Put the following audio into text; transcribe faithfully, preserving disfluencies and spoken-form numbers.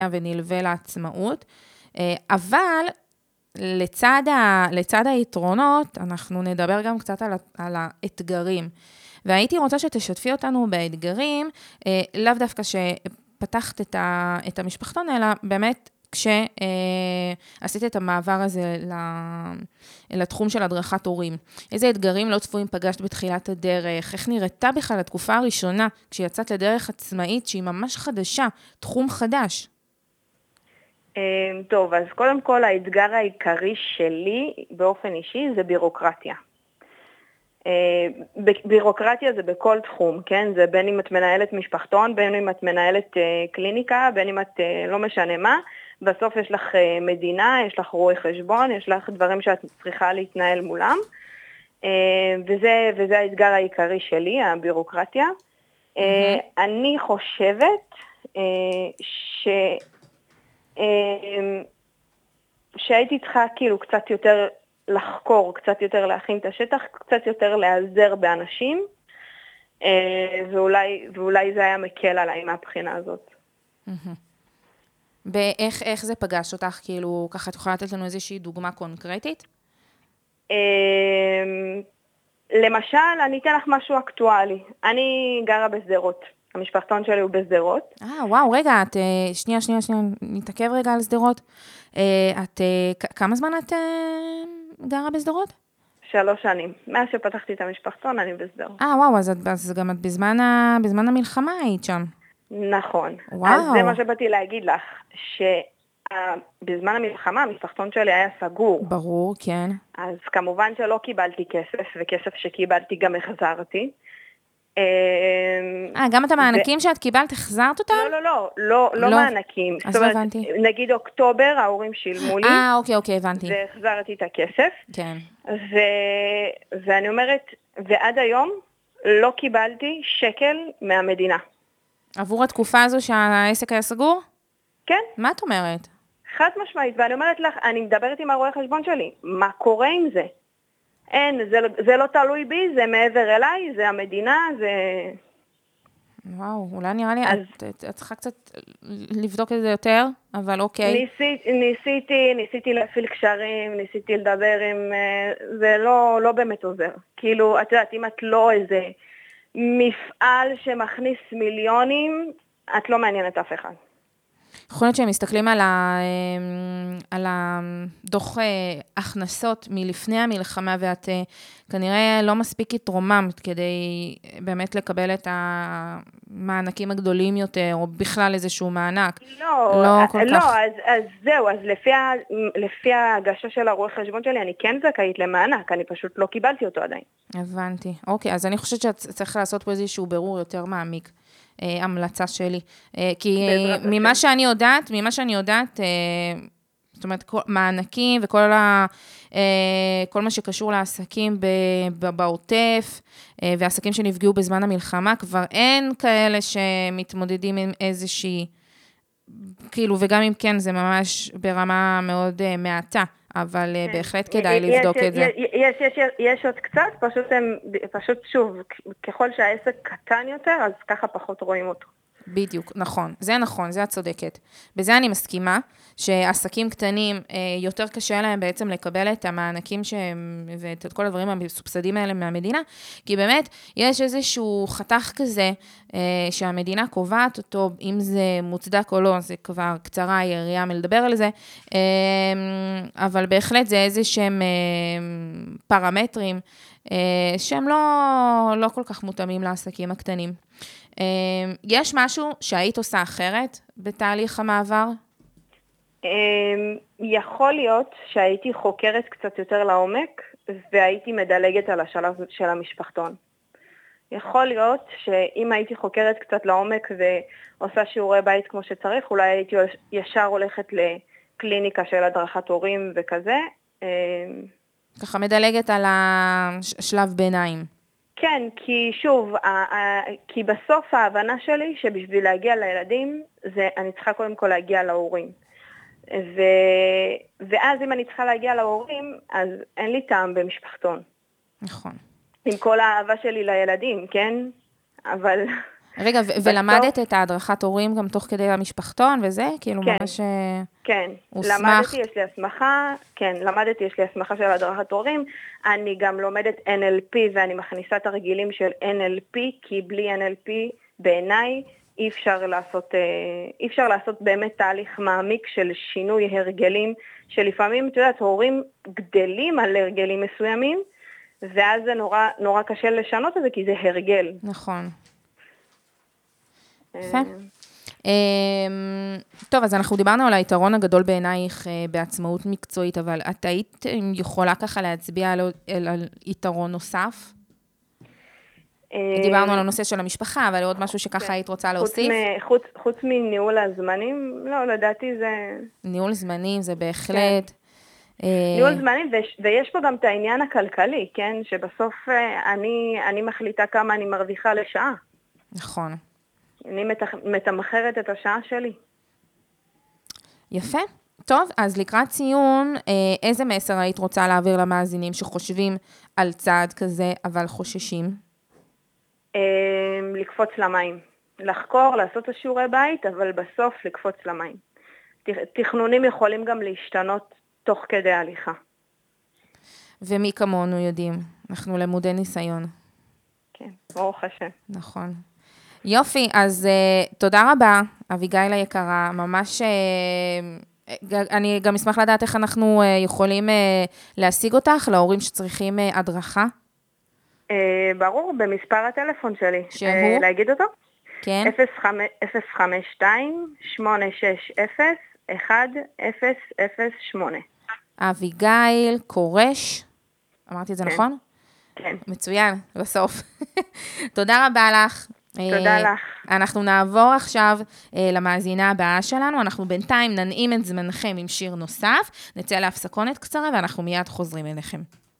ונלווה לעצמאות, אבל לצד, ה, לצד היתרונות, אנחנו נדבר גם קצת על, על האתגרים. והייתי רוצה שתשתפי אותנו באתגרים, לאו דווקא שפתחת את, ה, את המשפחתון, אלא באמת כשעשית את המעבר הזה לתחום של הדרכת הורים. איזה אתגרים לא צפויים פגשת בתחילת הדרך? איך נראתה בכלל התקופה הראשונה, כשיצאת לדרך עצמאית שהיא ממש חדשה, תחום חדש? טוב, אז קודם כל האתגר העיקרי שלי באופן אישי זה בירוקרטיה. בירוקרטיה זה בכל תחום, כן? זה בין אם את מנהלת משפחתון, בין אם את מנהלת קליניקה, בין אם את לא משנה מה. בסוף יש לך מדינה, יש לך רואי חשבון, יש לך דברים שאת צריכה להתנהל מולם. וזה, וזה האתגר העיקרי שלי, הבירוקרטיה. Mm-hmm. אני חושבת ש... שהייתי צריכה כאילו קצת יותר לחקור, קצת יותר להכין את השטח, קצת יותר להיעזר באנשים, ואולי, ואולי זה היה מקל עליי מהבחינה הזאת. באיך, איך זה פגש אותך? כאילו, ככה את יכולה לתת לנו איזושהי דוגמה קונקרטית? למשל, אני אתן לך משהו אקטואלי. אני גרה בסדרות. המשפחתון שלי הוא בסדרות. אה, וואו, רגע, את, שנייה, שנייה, שנייה, נתעכב רגע על סדרות. את, כמה זמן את גרה בסדרות? שלוש שנים. מאז שפתחתי את המשפחתון, אני בסדרות. אה, וואו, אז, את, אז גם את בזמן, ה, בזמן המלחמה היית שם. נכון. וואו. אז זה מה שבאתי להגיד לך, שבזמן המלחמה המשפחתון שלי היה סגור. ברור, כן. אז כמובן שלא קיבלתי כסף, וכסף שקיבלתי גם החזרתי. אה, גם את המענקים שאת קיבלת, החזרת אותם? לא, לא, לא, לא מענקים. אז לא הבנתי. נגיד אוקטובר, ההורים שילמו לי. אה, אוקיי, אוקיי, הבנתי. והחזרתי את הכסף. כן. ואני אומרת, ועד היום לא קיבלתי שקל מהמדינה. עבור התקופה הזו שהעסק היה סגור? כן. מה את אומרת? חד משמעית, ואני אומרת לך, אני מדברת עם הרואה חשבון שלי, מה קורה עם זה? אין, זה, זה לא תלוי בי, זה מעבר אליי, זה המדינה, זה... וואו, אולי נראה לי, אז... את, את, את צריכה קצת לבדוק את זה יותר, אבל אוקיי. ניסית, ניסיתי, ניסיתי להפעיל קשרים, ניסיתי לדבר עם... זה לא, לא באמת עוזר. כאילו, את יודעת, אם את לא איזה מפעל שמכניס מיליונים, את לא מעניינת אף אחד. יכול להיות שהם מסתכלים על, ה, על הדוח הכנסות מלפני המלחמה, ואת כנראה לא מספיק התרוממת כדי באמת לקבל את המענקים הגדולים יותר, או בכלל איזשהו מענק. לא, לא, כל לא כך... אז, אז זהו, אז לפי, ה, לפי ההגשה של הרואה חשבון שלי, אני כן זכאית למענק, אני פשוט לא קיבלתי אותו עדיין. הבנתי. אוקיי, אז אני חושבת שאת צריך לעשות פה איזשהו בירור יותר מעמיק. המלצה שלי. כי ממה שאני יודעת, ממה שאני יודעת, זאת אומרת, מענקים וכל ה, כל מה שקשור לעסקים בעוטף, ועסקים שנפגעו בזמן המלחמה, כבר אין כאלה שמתמודדים עם איזושהי, כאילו, וגם אם כן, זה ממש ברמה מאוד מעטה. אבל בהחלט כדאי לבדוק את זה. יש, יש, יש עוד קצת, פשוט הם, פשוט שוב, ככל שהעסק קטן יותר, אז ככה פחות רואים אותו. בדיוק, נכון, זה נכון, זה את צודקת. בזה אני מסכימה, שעסקים קטנים, יותר קשה להם בעצם לקבל את המענקים שהם, ואת כל הדברים המסובסדים האלה מהמדינה, כי באמת יש איזשהו חתך כזה, שהמדינה קובעת אותו, אם זה מוצדק או לא, זה כבר קצרה היריעה מלדבר על זה, אבל בהחלט זה איזה שהם פרמטרים, שהם לא, לא כל כך מותאמים לעסקים הקטנים. יש משהו שהיית עושה אחרת בתהליך המעבר? יכול להיות שהייתי חוקרת קצת יותר לעומק, והייתי מדלגת על השלב של המשפחתון. יכול להיות שאם הייתי חוקרת קצת לעומק ועושה שיעורי בית כמו שצריך, אולי הייתי ישר הולכת לקליניקה של הדרכת הורים וכזה. ככה מדלגת על השלב ביניים. כן, כי שוב, כי בסוף ההבנה שלי שבשביל להגיע לילדים, זה, אני צריכה קודם כל להגיע להורים. ו, ואז אם אני צריכה להגיע להורים, אז אין לי טעם במשפחתון. נכון. עם כל האהבה שלי לילדים, כן? אבל... רגע, ו- בסוף, ולמדת את ההדרכת הורים גם תוך כדי המשפחתון וזה? כאילו כן, ממש כן, הוסמכת? למדתי, יש לי הסמכה, כן, למדתי, יש לי הסמכה של הדרכת הורים, אני גם לומדת אן אל פי ואני מכניסה תרגילים של אן אל פי, כי בלי אן אל פי בעיניי אי אפשר לעשות, אי אפשר לעשות באמת תהליך מעמיק של שינוי הרגלים, שלפעמים, את יודעת, הורים גדלים על הרגלים מסוימים, ואז זה נורא, נורא קשה לשנות את זה, כי זה הרגל. נכון. יפה. טוב, אז אנחנו דיברנו על היתרון הגדול בעינייך בעצמאות מקצועית, אבל את היית יכולה ככה להצביע על, על, על יתרון נוסף? דיברנו על הנושא של המשפחה, אבל עוד משהו שככה היית רוצה להוסיף? חוץ, חוץ מניהול הזמנים, לא, לדעתי זה... ניהול זמנים זה בהחלט... ניהול זמנים, ויש פה גם את העניין הכלכלי, כן? שבסוף אני, אני מחליטה כמה אני מרוויחה לשעה. נכון. אני מתמחרת את השעה שלי. יפה. טוב, אז לקראת סיום, איזה מסר היית רוצה להעביר למאזינים שחושבים על צעד כזה, אבל חוששים? לקפוץ למים. לחקור, לעשות את השיעורי בית, אבל בסוף לקפוץ למים. תכנונים יכולים גם להשתנות תוך כדי הליכה. ומי כמונו יודעים? אנחנו למודי ניסיון. כן, ברוך השם. נכון. יופי, אז uh, תודה רבה, אביגיל היקרה, ממש, uh, אני גם אשמח לדעת איך אנחנו uh, יכולים uh, להשיג אותך, להורים שצריכים uh, הדרכה. Uh, ברור, במספר הטלפון שלי. שהוא? Uh, להגיד אותו? כן. אפס חמש שתיים שמונה שש אפס אחת אפס אפס שמונה. אביגיל קורש, אמרתי את זה כן. נכון? כן. מצוין, בסוף. תודה רבה לך. תודה לך. אנחנו נעבור עכשיו למאזינה הבאה שלנו, אנחנו בינתיים ננעים את זמנכם עם שיר נוסף, נצא להפסקונת קצרה ואנחנו מיד חוזרים אליכם.